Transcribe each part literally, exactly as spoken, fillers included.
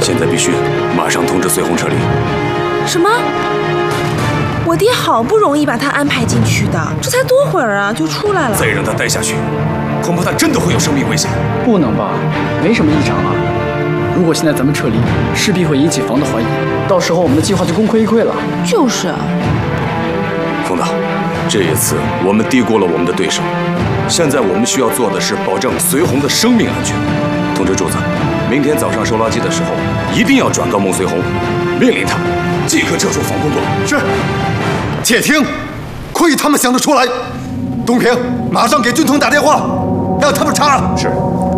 现在必须马上通知随红撤离。 什么？我爹好不容易把他安排进去的，这才多会儿啊，就出来了。 再让他待下去，恐怕他真的会有生命危险。 不能吧？没什么异常啊。如果现在咱们撤离，势必会引起房的怀疑，到时候我们的计划就功亏一篑了。 就是啊。 冯导，这一次我们低估了我们的对手，现在我们需要做的是保证随红的生命安全。通知柱子，明天早上收垃圾的时候，一定要转告孟随红，命令他即刻撤出防空洞。 是。且听，亏他们想得出来！东平，马上给军统打电话，让他们查了。 是。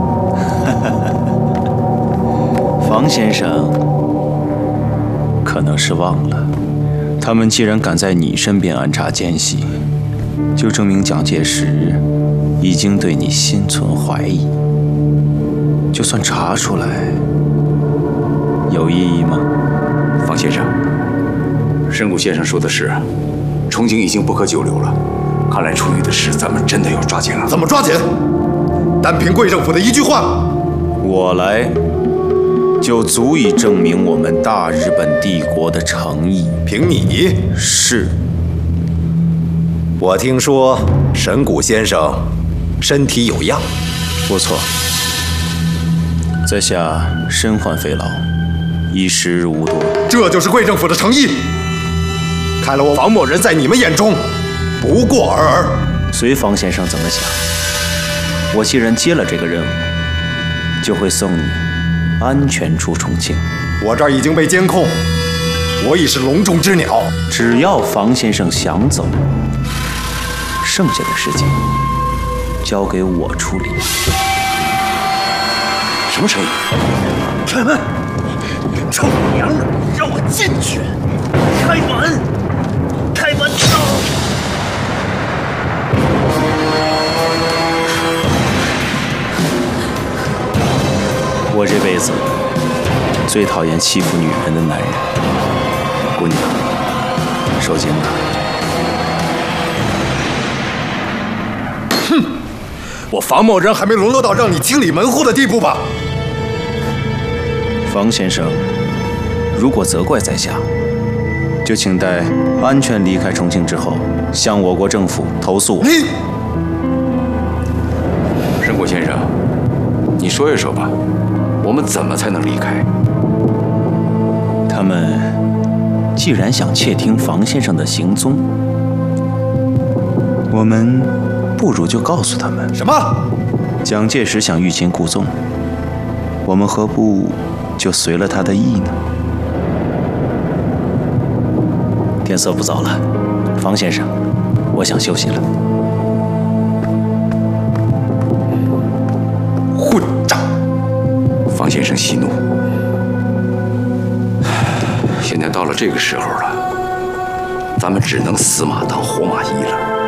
房先生可能是忘了，他们既然敢在你身边安插奸细，就证明蒋介石已经对你心存怀疑。就算查出来，有意义吗？ 房先生，申谷先生说的是，重庆已经不可久留了，看来处理的事咱们真的要抓紧了。 怎么抓紧？单凭贵政府的一句话， 我来就足以证明我们大日本帝国的诚意。 凭你？ 是。 我听说神谷先生身体有恙。 不错，在下身患肺痨，已时日无多。 这就是贵政府的诚意。看来我房某人在你们眼中不过尔尔。 随房先生怎么想？我既然接了这个任务，就会送你安全出重庆。 我这儿已经被监控，我已是笼中之鸟。 只要房先生想走，剩下的事情交给我处理。 什么声音？ 开门！臭娘们，让我进去！开门！开门！ 我这辈子最讨厌欺负女人的男人。姑娘，受惊了。 哼，我房某人还没沦落到让你清理门户的地步吧？ 房先生，如果责怪在下，就请待安全离开重庆之后，向我国政府投诉我。 你， 申谷先生，你说一说吧，我们怎么才能离开？ 他们既然想窃听房先生的行踪，我们不如就告诉他们。 什么？ 蒋介石想欲擒故纵，我们何不就随了他的意呢？天色不早了，房先生，我想休息了。 混账！ 房先生息怒。现在到了这个时候了，咱们只能死马当活马医了。